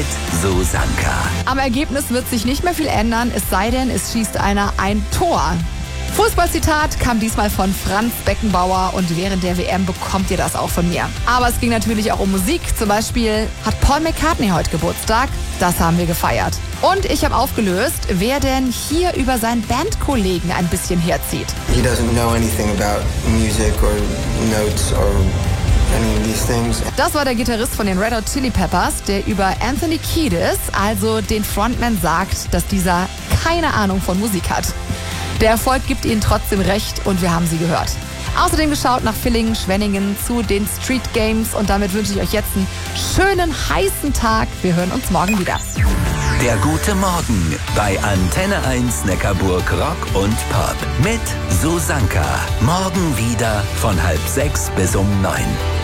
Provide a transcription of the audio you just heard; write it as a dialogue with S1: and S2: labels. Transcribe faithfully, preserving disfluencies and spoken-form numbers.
S1: Susanka.
S2: Am Ergebnis wird sich nicht mehr viel ändern, es sei denn, es schießt einer ein Tor. Fußballzitat kam diesmal von Franz Beckenbauer und während der W M bekommt ihr das auch von mir. Aber es ging natürlich auch um Musik. Zum Beispiel hat Paul McCartney heute Geburtstag. Das haben wir gefeiert. Und ich habe aufgelöst, wer denn hier über seinen Bandkollegen ein bisschen herzieht.
S3: He doesn't know anything about music or notes or any of these things.
S2: Das war der Gitarrist von den Red Hot Chili Peppers, der über Anthony Kiedis, also den Frontman, sagt, dass dieser keine Ahnung von Musik hat. Der Erfolg gibt ihnen trotzdem recht und wir haben sie gehört. Außerdem geschaut nach Villingen, Schwenningen zu den Street Games und damit wünsche ich euch jetzt einen schönen, heißen Tag. Wir hören uns morgen wieder.
S1: Der gute Morgen bei Antenne eins Neckarburg Rock und Pop mit Susanka. Morgen wieder von halb sechs bis um neun.